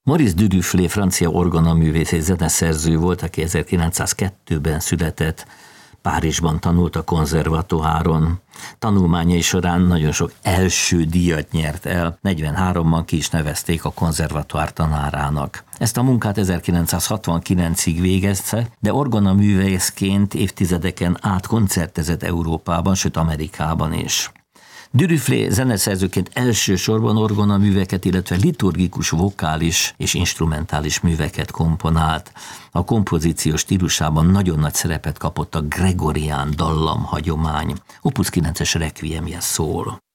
Maurice Duruflé francia orgonaművész és zeneszerző volt, aki 1902-ben született, Párizsban tanult a konzervatoáron. Tanulmányai során nagyon sok első díjat nyert el, 43-ban ki is nevezték a konzervatoár tanárának. Ezt a munkát 1969-ig végezte, de orgonaművészként évtizedeken át koncertezett Európában, sőt Amerikában is. Duruflé zeneszerzőként elsősorban orgonaműveket, illetve liturgikus, vokális és instrumentális műveket komponált. A kompozíció stílusában nagyon nagy szerepet kapott a gregorián dallamhagyomány. Opus 9-es requiemje szól.